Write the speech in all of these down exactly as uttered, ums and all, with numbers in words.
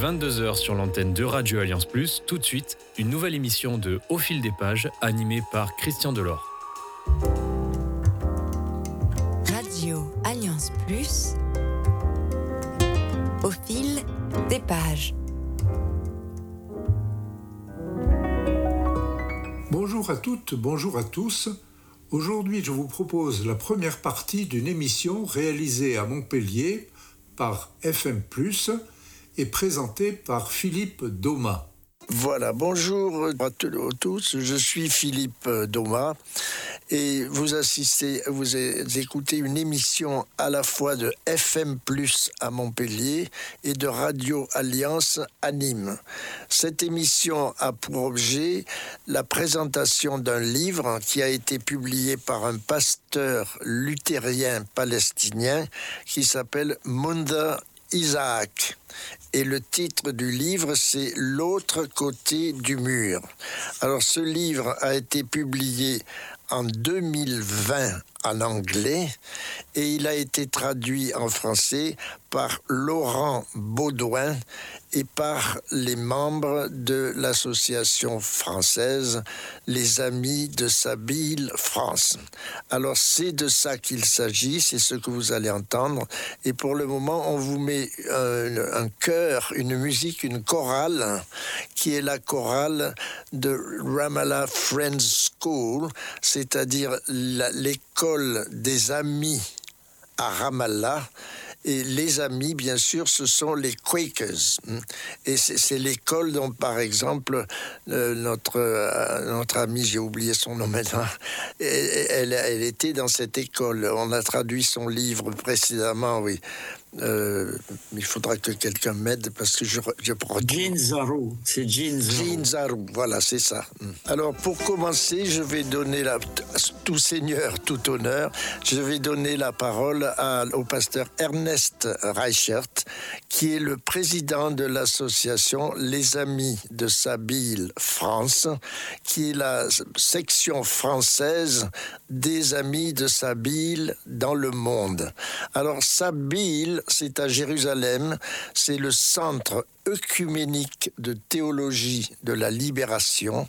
vingt-deux heures sur l'antenne de Radio Alliance Plus. Tout de suite, une nouvelle émission de Au fil des pages, animée par Christian Delors. Radio Alliance Plus, au fil des pages. Bonjour à toutes, bonjour à tous. Aujourd'hui, je vous propose la première partie d'une émission réalisée à Montpellier par F M plus et présentée par Philippe Daumas. Voilà, bonjour à tous, je suis Philippe Daumas et vous assistez, vous écoutez une émission à la fois de F M plus à Montpellier et de Radio Alliance à Nîmes. Cette émission a pour objet la présentation d'un livre qui a été publié par un pasteur luthérien palestinien qui s'appelle Munda Isaac. Et le titre du livre, c'est « L'autre côté du mur ». Alors, ce livre a été publié en deux mille vingt en anglais et il a été traduit en français par Laurent Baudouin et par les membres de l'association française Les Amis de Sabile France. Alors c'est de ça qu'il s'agit, c'est ce que vous allez entendre. Et pour le moment, on vous met un, un chœur, une musique, une chorale, qui est la chorale de Ramallah Friends School, c'est-à-dire la, l'école des amis à Ramallah. Et les amis, bien sûr, ce sont les Quakers. Et c'est, c'est l'école dont, par exemple, euh, notre, euh, notre amie, j'ai oublié son nom maintenant, elle, elle, elle était dans cette école. On a traduit son livre précédemment, oui. Euh, il faudra que quelqu'un m'aide parce que je, je Jean Zarou, c'est Jean Zarou. Jean Zarou, voilà, c'est ça. Alors, pour commencer, je vais donner la, tout seigneur, tout honneur, je vais donner la parole à, au pasteur Ernest Reichert, qui est le président de l'association Les Amis de Sabile France, qui est la section française des Amis de Sabile dans le monde. Alors, Sabile, c'est à Jérusalem, c'est le centre œcuménique de théologie de la libération.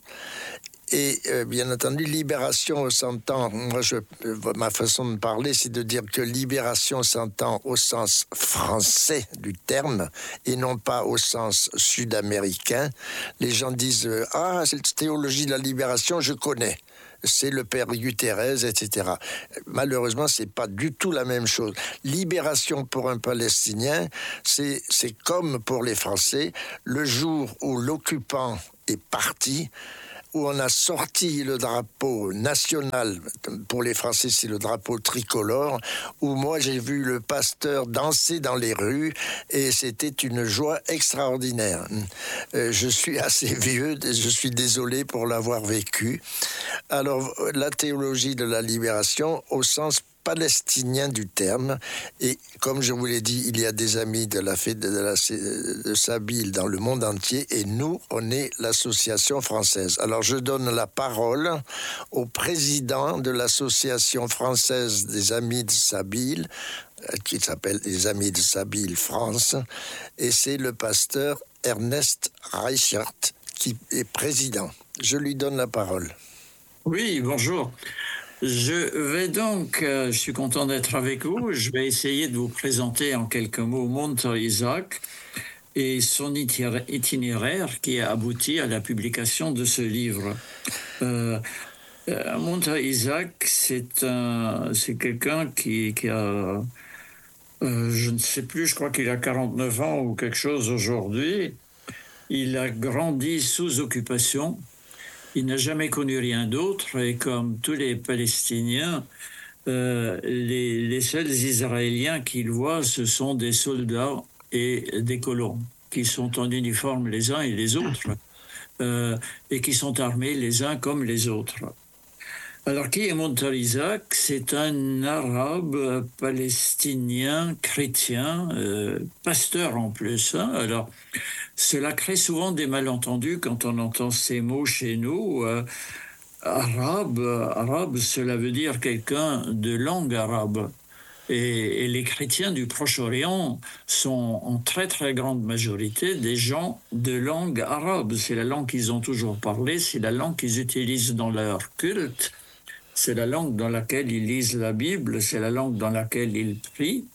Et euh, bien entendu, libération s'entend, moi je, ma façon de parler, c'est de dire que libération s'entend au sens français du terme et non pas au sens sud-américain. Les gens disent euh, « Ah, cette théologie de la libération, je connais ». C'est le père Guterres, et cetera. Malheureusement, c'est pas du tout la même chose. Libération pour un Palestinien, c'est, c'est comme pour les Français, le jour où l'occupant est parti, où on a sorti le drapeau national, pour les Français c'est le drapeau tricolore, où moi j'ai vu le pasteur danser dans les rues et c'était une joie extraordinaire. Euh, je suis assez vieux, je suis désolé pour l'avoir vécu. Alors la théologie de la libération au sens palestinien du terme, et comme je vous l'ai dit, il y a des amis de la fête de, la, de Sabile dans le monde entier, et nous, on est l'association française. Alors je donne la parole au président de l'association française des Amis de Sabile, qui s'appelle les Amis de Sabile France, et c'est le pasteur Ernest Reichert qui est président. Je lui donne la parole. Oui, bonjour. Je vais donc, euh, je suis content d'être avec vous. Je vais essayer de vous présenter en quelques mots Munda Isaac et son itinéraire qui a abouti à la publication de ce livre. Euh, euh, Munda Isaac, c'est un, c'est quelqu'un qui, qui a, euh, je ne sais plus, je crois qu'il a quarante-neuf ans ou quelque chose aujourd'hui. Il a grandi sous occupation. Il n'a jamais connu rien d'autre et comme tous les Palestiniens, euh, les, les seuls Israéliens qu'il voit, ce sont des soldats et des colons qui sont en uniforme les uns et les autres euh, et qui sont armés les uns comme les autres. Alors, qui est Munda Isaac ? C'est un arabe palestinien, chrétien, euh, pasteur en plus. Hein. Alors, cela crée souvent des malentendus quand on entend ces mots chez nous. Euh, arabe, arabe, cela veut dire quelqu'un de langue arabe. Et, et les chrétiens du Proche-Orient sont en très très grande majorité des gens de langue arabe. C'est la langue qu'ils ont toujours parlé, c'est la langue qu'ils utilisent dans leur culte, c'est la langue dans laquelle ils lisent la Bible, c'est la langue dans laquelle ils prient.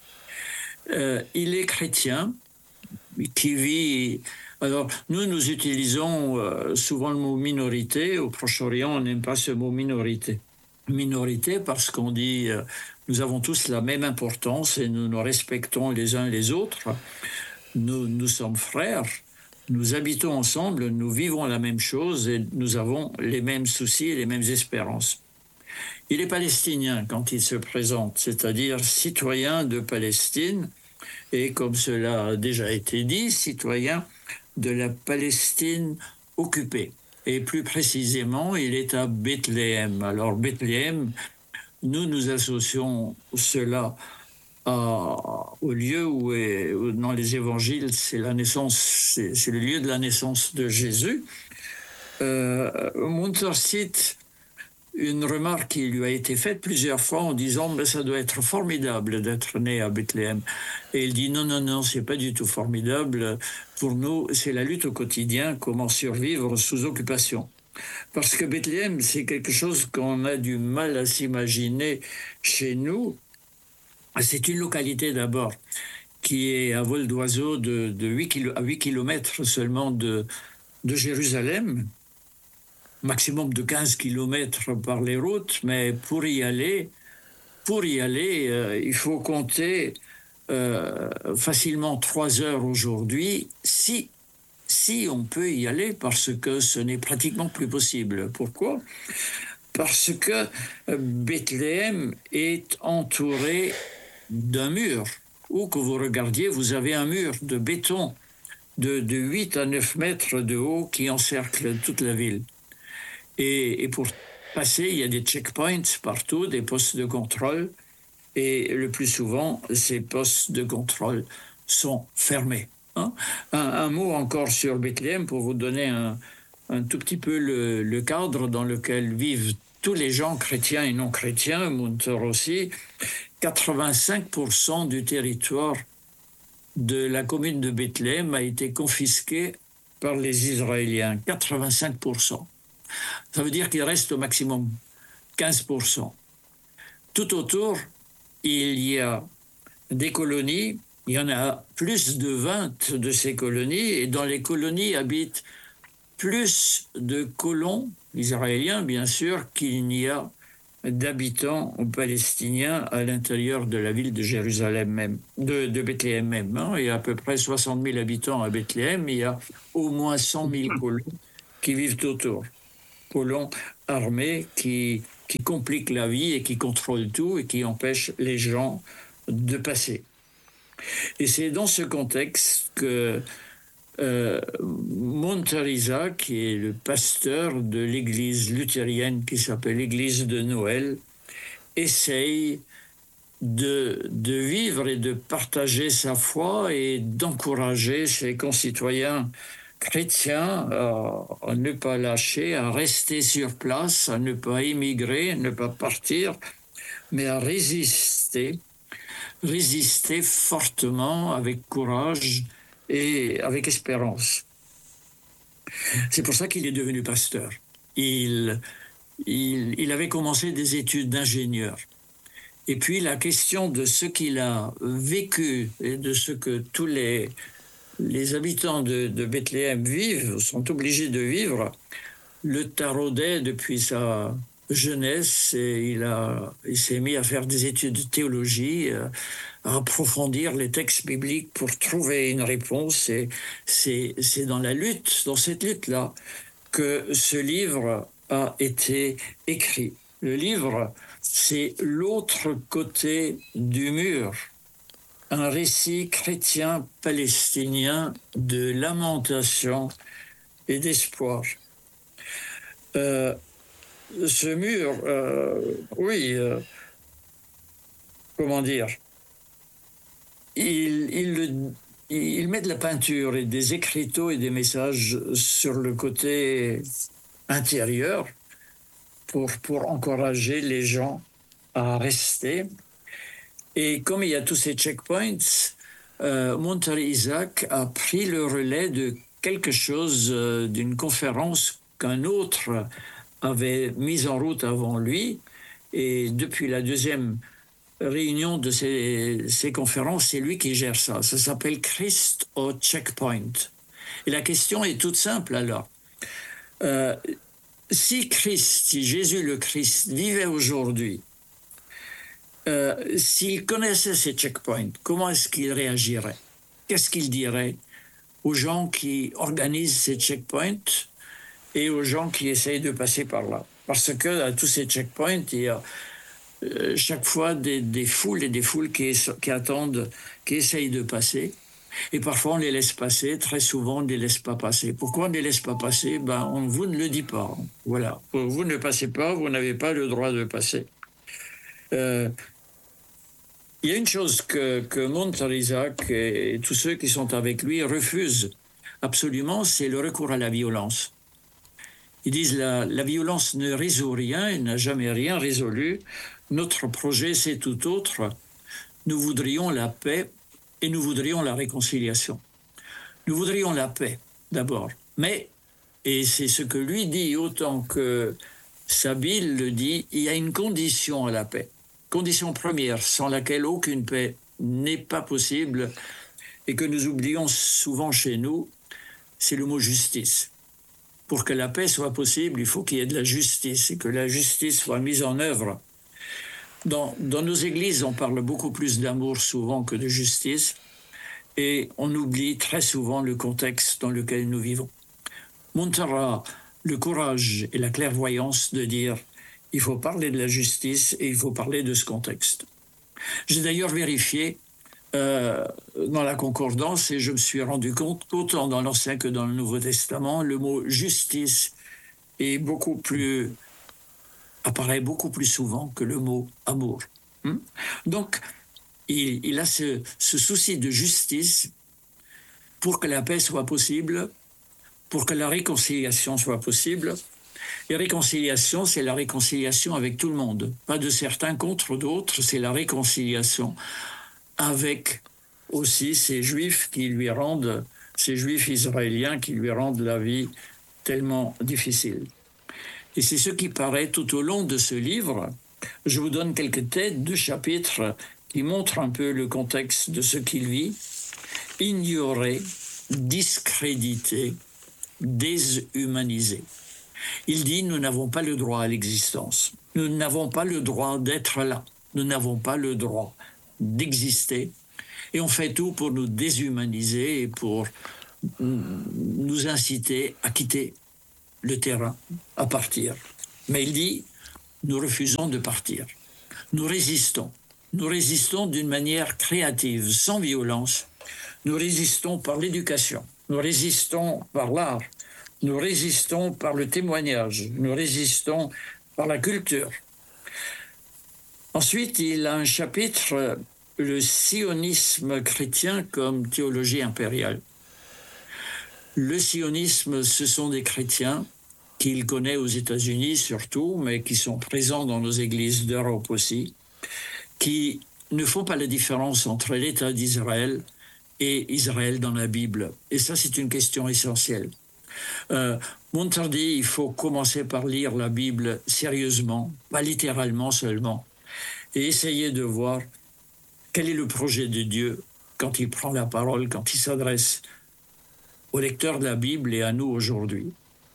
Euh, il est chrétien, qui vit... Alors, nous, nous utilisons euh, souvent le mot minorité. Au Proche-Orient, on n'aime pas ce mot minorité. Minorité parce qu'on dit euh, nous avons tous la même importance et nous nous respectons les uns les autres. Nous, nous sommes frères, nous habitons ensemble, nous vivons la même chose et nous avons les mêmes soucis et les mêmes espérances. Il est palestinien quand il se présente, c'est-à-dire citoyen de Palestine et, comme cela a déjà été dit, citoyen de la Palestine occupée. Et plus précisément, il est à Bethléem. Alors, Bethléem, nous, nous associons cela à, au lieu où, est, où, dans les évangiles, c'est la naissance, c'est, c'est le lieu de la naissance de Jésus. Euh, Munther cite une remarque qui lui a été faite plusieurs fois en disant mais ça doit être formidable d'être né à Bethléem. Et il dit non, non, non, c'est pas du tout formidable. Pour nous, c'est la lutte au quotidien, comment survivre sous occupation. Parce que Bethléem, c'est quelque chose qu'on a du mal à s'imaginer chez nous. C'est une localité d'abord qui est à vol d'oiseau de, de huit kilomètres seulement de, de Jérusalem. Maximum de quinze kilomètres par les routes, mais pour y aller, pour y aller, euh, il faut compter euh, facilement trois heures aujourd'hui, si, si on peut y aller, parce que ce n'est pratiquement plus possible. Pourquoi ? Parce que Bethléem est entouré d'un mur. Où que vous regardiez, vous avez un mur de béton de, de huit à neuf mètres de haut qui encercle toute la ville. Et, et pour passer, il y a des checkpoints partout, des postes de contrôle. Et le plus souvent, ces postes de contrôle sont fermés. Hein. Un, un mot encore sur Bethléem pour vous donner un, un tout petit peu le, le cadre dans lequel vivent tous les gens chrétiens et non chrétiens, Munther aussi. quatre-vingt-cinq pour cent du territoire de la commune de Bethléem a été confisqué par les Israéliens. quatre-vingt-cinq pour cent. Ça veut dire qu'il reste au maximum quinze pour cent. Tout autour, il y a des colonies, il y en a plus de vingt de ces colonies, et dans les colonies habitent plus de colons israéliens, bien sûr, qu'il n'y a d'habitants palestiniens à l'intérieur de la ville de Jérusalem même, de, de Bethléem même. Hein. Il y a à peu près soixante mille habitants à Bethléem, il y a au moins cent mille colons qui vivent autour. Colons armés qui, qui compliquent la vie et qui contrôlent tout et qui empêchent les gens de passer. Et c'est dans ce contexte que euh, Munther Isaac, qui est le pasteur de l'église luthérienne qui s'appelle l'église de Noël, essaye de, de vivre et de partager sa foi et d'encourager ses concitoyens chrétiens à, à ne pas lâcher, à rester sur place, à ne pas émigrer, à ne pas partir, mais à résister, résister fortement, avec courage et avec espérance. C'est pour ça qu'il est devenu pasteur. Il, il, il avait commencé des études d'ingénieur. Et puis la question de ce qu'il a vécu et de ce que tous les les habitants de, de Bethléem vivent, sont obligés de vivre, le taraudait depuis sa jeunesse et il, a, il s'est mis à faire des études de théologie, à approfondir les textes bibliques pour trouver une réponse. Et c'est, c'est dans la lutte, dans cette lutte-là, que ce livre a été écrit. Le livre, c'est L'autre côté du mur. Un récit chrétien palestinien de lamentation et d'espoir. Euh, ce mur, euh, oui, euh, comment dire, il, il, il met de la peinture et des écriteaux et des messages sur le côté intérieur pour, pour encourager les gens à rester. Et comme il y a tous ces checkpoints, euh, Monter Isaac a pris le relais de quelque chose, euh, d'une conférence qu'un autre avait mise en route avant lui. Et depuis la deuxième réunion de ces, ces conférences, c'est lui qui gère ça. Ça s'appelle Christ au checkpoint. Et la question est toute simple alors. Euh, si Christ, si Jésus le Christ vivait aujourd'hui, euh, s'il connaissait ces checkpoints, comment est-ce qu'il réagirait? Qu'est-ce qu'il dirait aux gens qui organisent ces checkpoints et aux gens qui essayent de passer par là? Parce que à tous ces checkpoints, il y a euh, chaque fois des, des foules et des foules qui, qui attendent, qui essayent de passer. Et parfois, on les laisse passer. Très souvent, on ne les laisse pas passer. Pourquoi on ne les laisse pas passer? Ben, on vous ne le dit pas. Voilà. Vous ne passez pas, vous n'avez pas le droit de passer. Euh, il y a une chose que, que Monter Isaac et, et tous ceux qui sont avec lui refusent absolument, c'est le recours à la violence. Ils disent la, la violence ne résout rien, elle n'a jamais rien résolu. Notre projet, c'est tout autre. Nous voudrions la paix et nous voudrions la réconciliation. Nous voudrions la paix, d'abord. Mais, et c'est ce que lui dit autant que Sabine le dit, il y a une condition à la paix. Condition première, sans laquelle aucune paix n'est pas possible et que nous oublions souvent chez nous, c'est le mot justice. Pour que la paix soit possible, il faut qu'il y ait de la justice et que la justice soit mise en œuvre. Dans, dans nos églises, on parle beaucoup plus d'amour souvent que de justice et on oublie très souvent le contexte dans lequel nous vivons. Monter a le courage et la clairvoyance de dire il faut parler de la justice et il faut parler de ce contexte. J'ai d'ailleurs vérifié euh, dans la concordance et je me suis rendu compte qu'autant dans l'Ancien que dans le Nouveau Testament, le mot justice est beaucoup plus, apparaît beaucoup plus souvent que le mot amour. Hum? Donc, il, il a ce, ce souci de justice pour que la paix soit possible, pour que la réconciliation soit possible. Et réconciliation, c'est la réconciliation avec tout le monde. Pas de certains contre d'autres, c'est la réconciliation avec aussi ces juifs qui lui rendent, ces juifs israéliens qui lui rendent la vie tellement difficile. Et c'est ce qui paraît tout au long de ce livre. Je vous donne quelques têtes de chapitres qui montrent un peu le contexte de ce qu'il vit. Ignorer, discréditer, déshumaniser. Il dit, nous n'avons pas le droit à l'existence. Nous n'avons pas le droit d'être là. Nous n'avons pas le droit d'exister. Et on fait tout pour nous déshumaniser et pour nous inciter à quitter le terrain, à partir. Mais il dit, nous refusons de partir. Nous résistons. Nous résistons d'une manière créative, sans violence. Nous résistons par l'éducation. Nous résistons par l'art. Nous résistons par le témoignage, nous résistons par la culture. Ensuite, il a un chapitre, le sionisme chrétien comme théologie impériale. Le sionisme, ce sont des chrétiens qu'il connaît aux États-Unis surtout, mais qui sont présents dans nos églises d'Europe aussi, qui ne font pas la différence entre l'État d'Israël et Israël dans la Bible. Et ça, c'est une question essentielle. Euh, Monter dit il faut commencer par lire la Bible sérieusement, pas littéralement seulement, et essayer de voir quel est le projet de Dieu quand il prend la parole, quand il s'adresse aux lecteurs de la Bible et à nous aujourd'hui.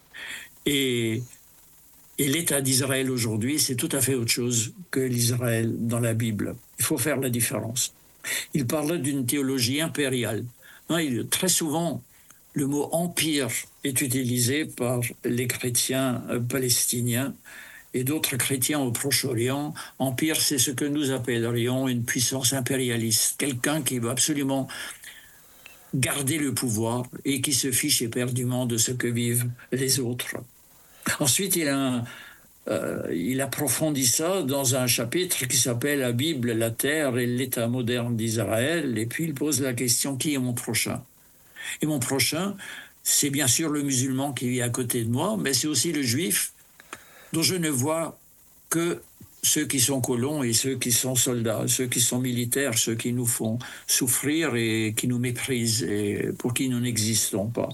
Et, et l'État d'Israël aujourd'hui, c'est tout à fait autre chose que l'Israël dans la Bible. Il faut faire la différence. Il parle d'une théologie impériale. Non, il, très souvent, le mot « empire » est utilisé par les chrétiens palestiniens et d'autres chrétiens au Proche-Orient. Empire, c'est ce que nous appellerions une puissance impérialiste, quelqu'un qui veut absolument garder le pouvoir et qui se fiche éperdument de ce que vivent les autres. Ensuite, il, a un, euh, il approfondit ça dans un chapitre qui s'appelle « La Bible, la terre et l'État moderne d'Israël » et puis il pose la question « Qui est mon prochain ?» Et mon prochain, c'est bien sûr le musulman qui vit à côté de moi, mais c'est aussi le juif dont je ne vois que ceux qui sont colons et ceux qui sont soldats, ceux qui sont militaires, ceux qui nous font souffrir et qui nous méprisent et pour qui nous n'existons pas.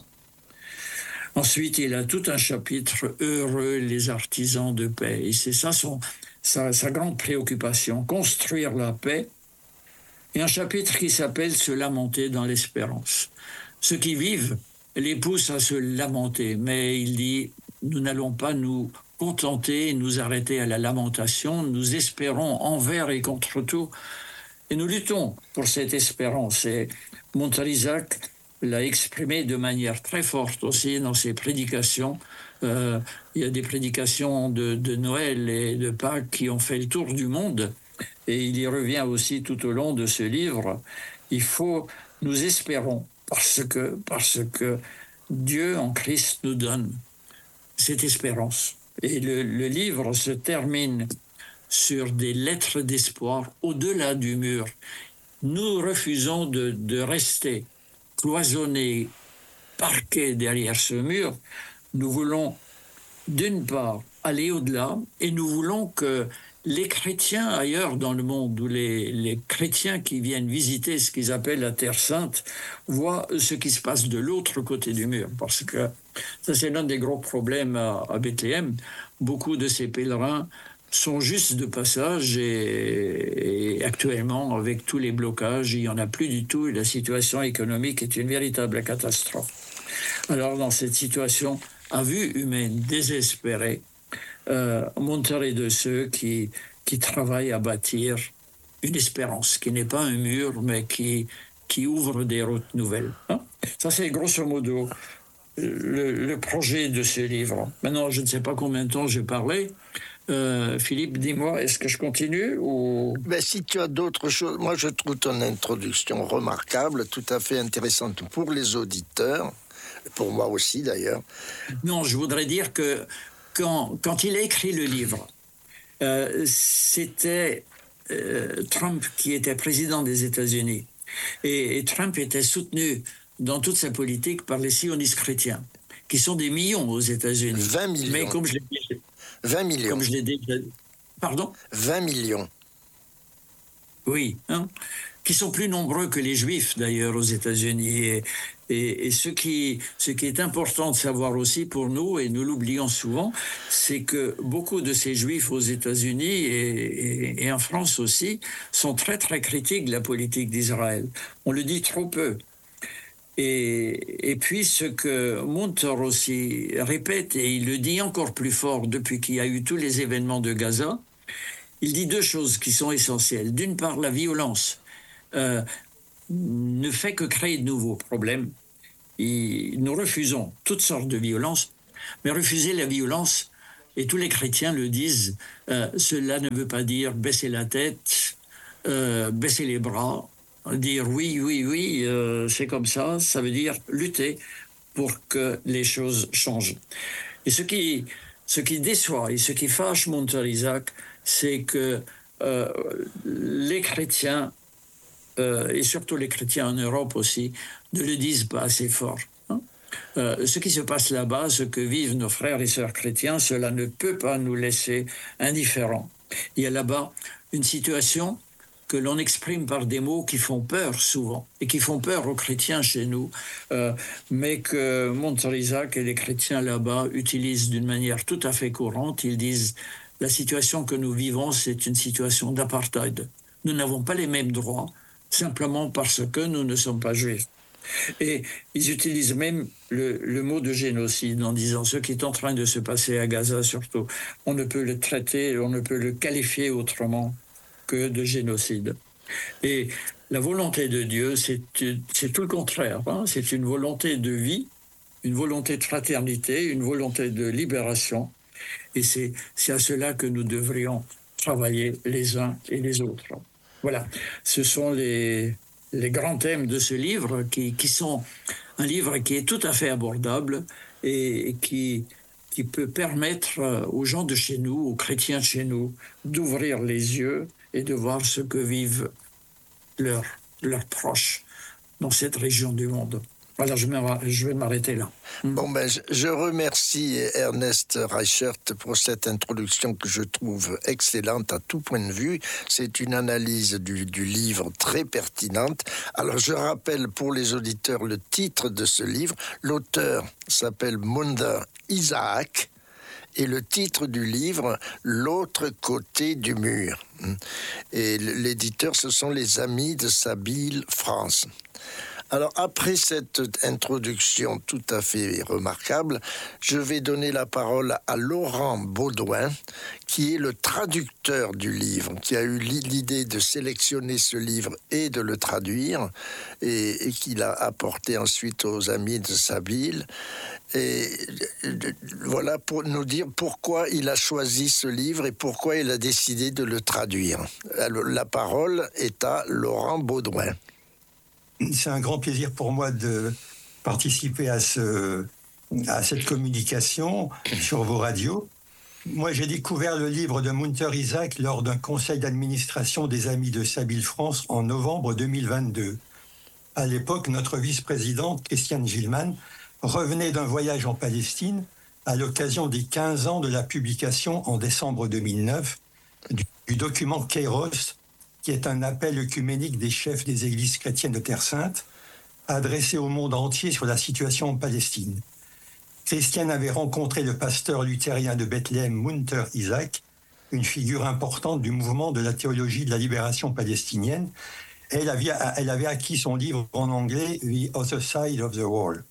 Ensuite, il a tout un chapitre « Heureux les artisans de paix ». Et c'est ça son, sa, sa grande préoccupation, construire la paix. Et un chapitre qui s'appelle « Se lamenter dans l'espérance ». Ceux qui vivent les poussent à se lamenter, mais il dit « Nous n'allons pas nous contenter, nous arrêter à la lamentation, nous espérons envers et contre tout. » Et nous luttons pour cette espérance. Et Montarissac l'a exprimé de manière très forte aussi dans ses prédications. Euh, il y a des prédications de, de Noël et de Pâques qui ont fait le tour du monde, et il y revient aussi tout au long de ce livre. Il faut, nous espérons, parce que, parce que Dieu en Christ nous donne cette espérance. Et le, le livre se termine sur des lettres d'espoir au-delà du mur. Nous refusons de, de rester cloisonnés, parqués derrière ce mur. Nous voulons, d'une part, aller au-delà, et nous voulons que les chrétiens ailleurs dans le monde, ou les, les chrétiens qui viennent visiter ce qu'ils appellent la Terre Sainte, voient ce qui se passe de l'autre côté du mur. Parce que ça, c'est l'un des gros problèmes à, à Bethléem. Beaucoup de ces pèlerins sont juste de passage et, et actuellement, avec tous les blocages, il n'y en a plus du tout et la situation économique est une véritable catastrophe. Alors, dans cette situation à vue humaine désespérée, euh, Monter est de ceux qui, qui travaillent à bâtir une espérance, qui n'est pas un mur, mais qui, qui ouvre des routes nouvelles. Hein? Ça, c'est grosso modo le, le projet de ce livre. Maintenant, je ne sais pas combien de temps j'ai parlé. Euh, Philippe, dis-moi, est-ce que je continue ou... Ben, si tu as d'autres choses, moi je trouve ton introduction remarquable, tout à fait intéressante pour les auditeurs, pour moi aussi d'ailleurs. Non, je voudrais dire que quand, quand il a écrit le livre, euh, c'était euh, Trump qui était président des États-Unis. Et, et Trump était soutenu dans toute sa politique par les sionistes chrétiens, qui sont des millions aux États-Unis. vingt millions. Mais comme je l'ai dit... vingt millions. Comme je l'ai dit. Pardon ? vingt millions. Oui, hein, qui sont plus nombreux que les Juifs d'ailleurs aux États-Unis. Et, et, et ce, qui, ce qui est important de savoir aussi pour nous, et nous l'oublions souvent, c'est que beaucoup de ces Juifs aux États-Unis et, et, et en France aussi sont très très critiques de la politique d'Israël. On le dit trop peu. Et, et puis ce que Monter aussi répète, et il le dit encore plus fort depuis qu'il y a eu tous les événements de Gaza, il dit deux choses qui sont essentielles. D'une part, la violence euh, ne fait que créer de nouveaux problèmes. Et nous refusons toutes sortes de violences, mais refuser la violence, et tous les chrétiens le disent, euh, cela ne veut pas dire baisser la tête, euh, baisser les bras, dire oui, oui, oui, euh, c'est comme ça, ça veut dire lutter pour que les choses changent. Et ce qui, ce qui déçoit et ce qui fâche Montarissac, c'est que euh, les chrétiens, euh, et surtout les chrétiens en Europe aussi, ne le disent pas assez fort. Hein. Euh, ce qui se passe là-bas, ce que vivent nos frères et sœurs chrétiens, cela ne peut pas nous laisser indifférents. Il y a là-bas une situation que l'on exprime par des mots qui font peur souvent, et qui font peur aux chrétiens chez nous, euh, mais que Montarissac et les chrétiens là-bas utilisent d'une manière tout à fait courante. Ils disent « la situation que nous vivons, c'est une situation d'apartheid. Nous n'avons pas les mêmes droits, simplement parce que nous ne sommes pas juifs. » Et ils utilisent même le, le mot de génocide en disant ce qui est en train de se passer à Gaza surtout. On ne peut le traiter, on ne peut le qualifier autrement que de génocide. Et la volonté de Dieu, c'est, c'est tout le contraire. Hein. C'est une volonté de vie, une volonté de fraternité, une volonté de libération. Et c'est, c'est à cela que nous devrions travailler les uns et les autres. Voilà, ce sont les, les grands thèmes de ce livre qui, qui sont un livre qui est tout à fait abordable et qui, qui peut permettre aux gens de chez nous, aux chrétiens de chez nous, d'ouvrir les yeux et de voir ce que vivent leurs, leurs proches dans cette région du monde. Voilà, je, je vais m'arrêter là. Bon, ben, je, je remercie Ernest Reichert pour cette introduction que je trouve excellente à tout point de vue. C'est une analyse du, du livre très pertinente. Alors, je rappelle pour les auditeurs le titre de ce livre. L'auteur s'appelle Munther Isaac. Et le titre du livre, L'autre côté du mur. Et l'éditeur, ce sont les Amis de Sabile France. Alors, après cette introduction tout à fait remarquable, je vais donner la parole à Laurent Baudouin, qui est le traducteur du livre, qui a eu l'idée de sélectionner ce livre et de le traduire, et, et qui l'a apporté ensuite aux Amis de Sabile. Et voilà pour nous dire pourquoi il a choisi ce livre et pourquoi il a décidé de le traduire. Alors, la parole est à Laurent Baudouin. C'est un grand plaisir pour moi de participer à, ce, à cette communication sur vos radios. Moi, j'ai découvert le livre de Munther Isaac lors d'un conseil d'administration des Amis de Sabile France en novembre deux mille vingt-deux. À l'époque, notre vice-présidente, Christiane Gilman, revenait d'un voyage en Palestine à l'occasion des quinze ans de la publication en décembre deux mille neuf du, du document Kairos, qui est un appel œcuménique des chefs des églises chrétiennes de Terre Sainte, adressé au monde entier sur la situation en Palestine. Christiane avait rencontré le pasteur luthérien de Bethléem, Munther Isaac, une figure importante du mouvement de la théologie de la libération palestinienne. Elle avait, elle avait acquis son livre en anglais, The Other Side of the Wall.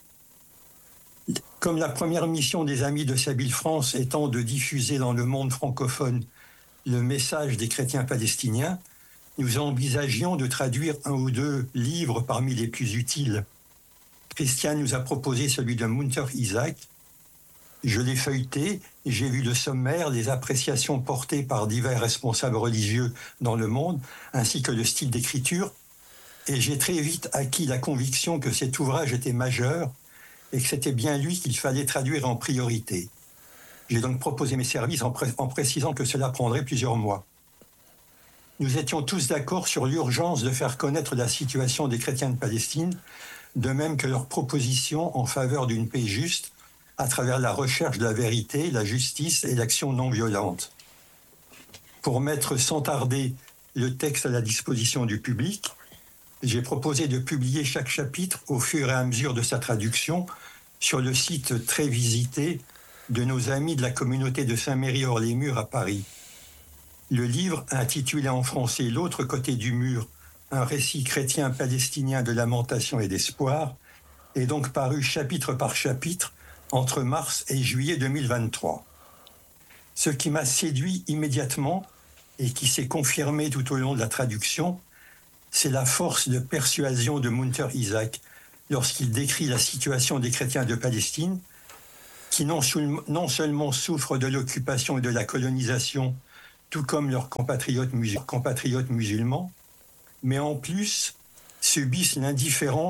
Comme la première mission des Amis de Sabile France étant de diffuser dans le monde francophone le message des chrétiens palestiniens, nous envisagions de traduire un ou deux livres parmi les plus utiles. Christiane nous a proposé celui de Munther Isaac. Je l'ai feuilleté et j'ai vu le sommaire, les appréciations portées par divers responsables religieux dans le monde, ainsi que le style d'écriture. Et j'ai très vite acquis la conviction que cet ouvrage était majeur et que c'était bien lui qu'il fallait traduire en priorité. J'ai donc proposé mes services en, pré- en précisant que cela prendrait plusieurs mois. Nous étions tous d'accord sur l'urgence de faire connaître la situation des chrétiens de Palestine, de même que leurs propositions en faveur d'une paix juste, à travers la recherche de la vérité, la justice et l'action non violente. Pour mettre sans tarder le texte à la disposition du public, j'ai proposé de publier chaque chapitre au fur et à mesure de sa traduction sur le site très visité de nos amis de la communauté de Saint-Méry-Hors-les-Murs à Paris. Le livre, intitulé en français « L'autre côté du mur, un récit chrétien palestinien de lamentation et d'espoir », est donc paru chapitre par chapitre entre mars et juillet deux mille vingt-trois. Ce qui m'a séduit immédiatement et qui s'est confirmé tout au long de la traduction, c'est la force de persuasion de Munther Isaac lorsqu'il décrit la situation des chrétiens de Palestine, qui non, non seulement souffrent de l'occupation et de la colonisation, tout comme leurs compatriotes, musul- compatriotes musulmans, mais en plus subissent l'indifférence